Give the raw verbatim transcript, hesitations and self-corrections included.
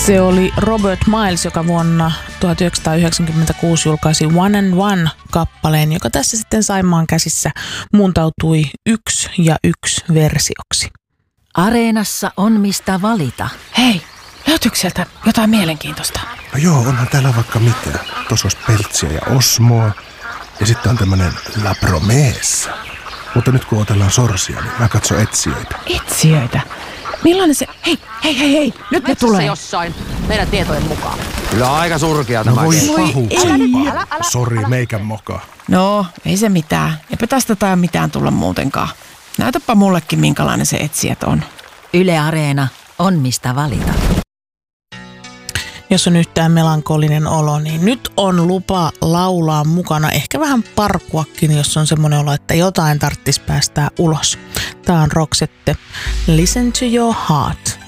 Se oli Robert Miles, joka vuonna tuhatyhdeksänsataayhdeksänkymmentäkuusi julkaisi One and One-kappaleen, joka tässä sitten Saimaan käsissä muuntautui yksi ja yksi versioksi. Areenassa on mistä valita. Hei, löytyykö sieltä jotain mielenkiintoista? No joo, onhan täällä vaikka mitään. Tuossa olisi Peltsiä ja Osmoa. Ja sitten on tämmönen La Promessa. Mutta nyt kun otellaan sorsia, niin mä katson etsijöitä. Etsijöitä? Millainen se... Hei, hei, hei, hei! Nyt ne tulee! Jossain meidän tietojen mukaan. Kyllä aika surkea No tämä voi kenttä. pahu. Sori, meikän moka. No, ei se mitään. Eipä tästä tai mitään tulla muutenkaan. Näytäpä mullekin, minkälainen se etsijät on. Yle Areena on mistä valita. Jos on yhtään melankolinen olo, niin nyt on lupa laulaa mukana. Ehkä vähän parkuakin, jos on semmoinen olo, että jotain tarttis päästää ulos. Tää on Roxette. Listen to your heart.